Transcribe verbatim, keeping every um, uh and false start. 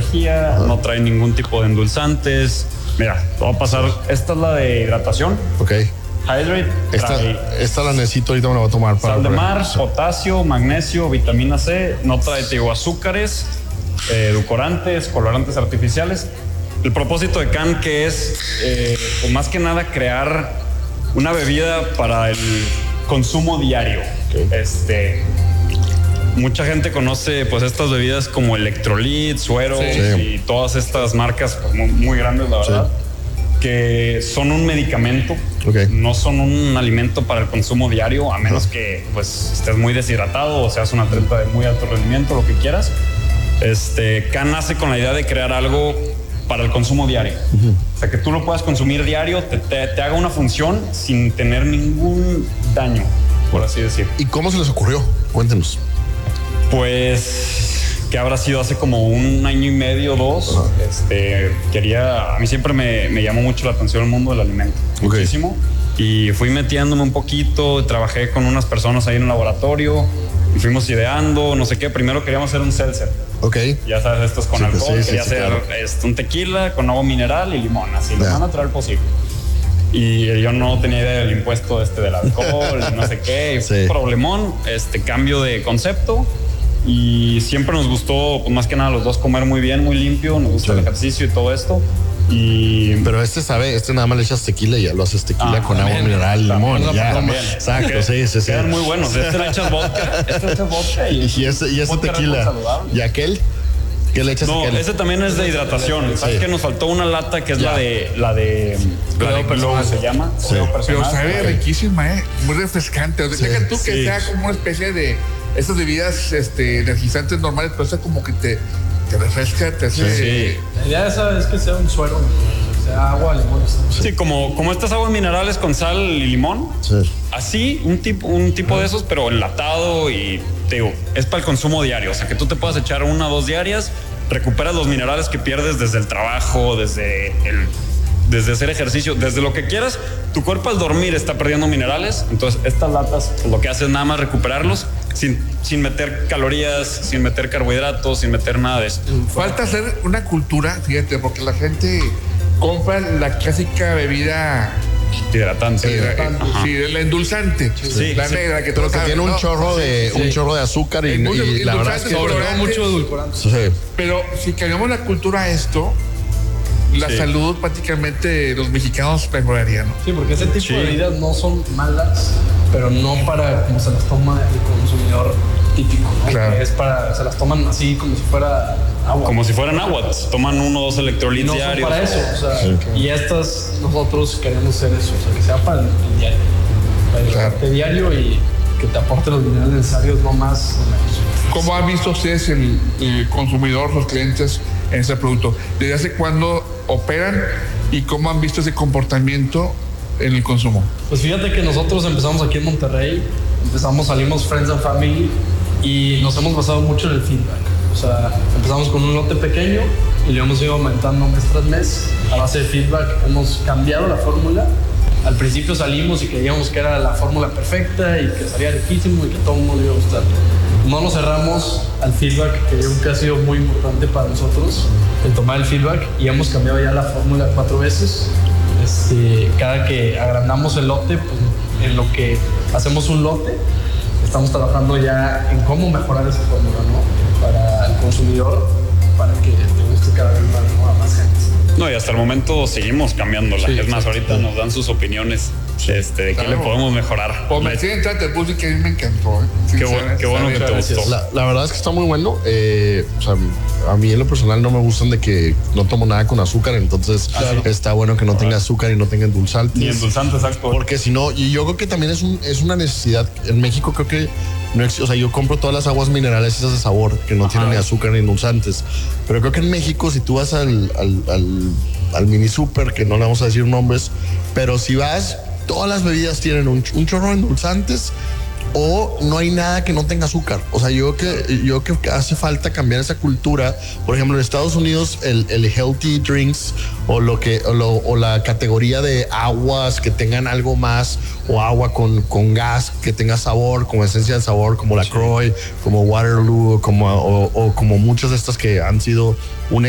energía, uh-huh. no trae ningún tipo de endulzantes. Mira, te voy a pasar, esta es la de hidratación. Ok. Hydrate. Esta, esta la necesito, ahorita me la voy a tomar. Para sal de mar, potasio, magnesio, vitamina C, no trae digo, azúcares, eh, edulcorantes, colorantes artificiales. El propósito de Can que es, eh, pues más que nada, crear una bebida para el consumo diario. Okay. Este, mucha gente conoce pues estas bebidas como Electrolit, Suero sí. y todas estas marcas pues, muy, muy grandes, la verdad, sí. que son un medicamento, okay. no son un alimento para el consumo diario, a menos uh-huh. que pues estés muy deshidratado o seas un atleta de muy alto rendimiento, lo que quieras. Este, Can nace con la idea de crear algo para el consumo diario. Uh-huh. O sea, que tú lo puedas consumir diario, te, te, te haga una función sin tener ningún daño, por así decir. ¿Y cómo se les ocurrió? Cuéntenos. Pues que habrá sido hace como un año y medio, dos. Uh-huh. Este, quería, a mí siempre me, me llamó mucho la atención el mundo del alimento. Okay. Muchísimo. Y fui metiéndome un poquito, trabajé con unas personas ahí en el laboratorio y fuimos ideando, no sé qué. Primero queríamos hacer un seltzer. Ok. Ya sabes, estos con sí, alcohol. Sí, quería sí, sí, hacer claro. este, un tequila con agua mineral y limón, así, yeah. lo más natural posible. Y yo no tenía idea del impuesto este del alcohol, no sé qué. Sí. Problemón, este cambio de concepto. Y siempre nos gustó, pues, más que nada, los dos comer muy bien, muy limpio. Nos gusta sí. el ejercicio y todo esto. Y... Pero este sabe, este nada más le echas tequila y ya lo haces tequila ah, con también, agua mineral y limón. También, ya. También. Exacto, sí, sí, sí. Quedan muy buenos. Este le echas vodka, este le echas vodka y, y ese, y ese tequila. ¿Y aquel? ¿Qué le echas? No, aquel? ese también es de hidratación. ¿Sabes sí. que nos faltó una lata que es ya. la de la de la de Glow se llama? Sí. Pero sabe riquísima, eh, muy refrescante. O sea, sí. tú que sí. sea como una especie de esas bebidas este, energizantes normales, pero esa como que te, te refresca, te hace. Sí. La idea de esa es que sea un suero, sea agua, limón. Sí, sí como, como estas aguas minerales con sal y limón. Sí. Así, un tipo, un tipo de esos, pero enlatado y te digo, es para el consumo diario. O sea, que tú te puedas echar una o dos diarias, recuperas los minerales que pierdes desde el trabajo, desde el, desde hacer ejercicio, desde lo que quieras. Tu cuerpo al dormir está perdiendo minerales. Entonces, estas latas lo que hace es nada más recuperarlos sin, sin meter calorías, sin meter carbohidratos, sin meter nada de esto. Falta hacer una cultura, fíjate, porque la gente compra la clásica bebida hidratante, hidratante sí, la endulzante, sí, la sí, negra que, pero que tiene un ¿no? chorro de sí. un chorro de azúcar y, mucho, y la verdad es que sobre mucho edulcorante. Sí. Pero si cambiamos la cultura a esto, la sí. salud prácticamente de los mexicanos mejoraría, ¿no? Sí, porque ese tipo sí. de bebidas no son malas, pero no para como se las toma el consumidor típico, ¿no? Claro. Que es para, se las toman así como si fuera agua. Como si fueran agua, toman uno o dos electrolitos no diarios. Para eso, o sea, sí. y estas nosotros queremos hacer eso, o sea, que sea para el, el diario, para el claro. diario y que te aporte los minerales necesarios, no más, no menos. ¿Cómo han visto ustedes el, el consumidor, los clientes en ese producto? ¿Desde hace cuándo operan y cómo han visto ese comportamiento en el consumo? Pues fíjate que nosotros empezamos aquí en Monterrey, empezamos, salimos Friends and Family y nos hemos basado mucho en el feedback. O sea, empezamos con un lote pequeño y lo hemos ido aumentando mes tras mes. A base de feedback hemos cambiado la fórmula. Al principio salimos y creíamos que era la fórmula perfecta y que salía riquísimo y que a todo el mundo le iba a gustar. No nos cerramos al feedback, que yo creo que ha sido muy importante para nosotros, el tomar el feedback, y hemos cambiado ya la fórmula cuatro veces. Este, cada que agrandamos el lote, pues en lo que hacemos un lote, estamos trabajando ya en cómo mejorar esa fórmula, ¿no? Para el consumidor, para que le guste cada vez más, ¿no? A más gente. No, y hasta el momento seguimos cambiándola. Sí, es más, ahorita sí. nos dan sus opiniones este, de claro. qué le podemos mejorar. Pues me siguen tratando de puse que a mí me encantó. ¿eh? Qué, bueno, qué bueno que te gustó. La, la verdad es que está muy bueno. Eh, o sea, a mí en lo personal no me gustan de que no tomo nada con azúcar, entonces claro. está bueno que no tenga azúcar y no tenga endulzantes. Ni endulzantes, exacto. Porque si no, y yo creo que también es, un, es una necesidad. En México creo que no existe, o sea, yo compro todas las aguas minerales esas de sabor que no Ajá. tienen ni azúcar ni endulzantes. Pero creo que en México, si tú vas al, al, al, al mini super, que no le vamos a decir nombres, pero si vas, todas las bebidas tienen un, un chorro de endulzantes o no hay nada que no tenga azúcar. O sea, yo creo que, yo creo que hace falta cambiar esa cultura. Por ejemplo, en Estados Unidos, el, el healthy drinks o, lo que, o, lo, o la categoría de aguas que tengan algo más, o agua con, con gas que tenga sabor, como esencia de sabor, como la Croix, como Waterloo, como, o, o como muchas de estas que han sido un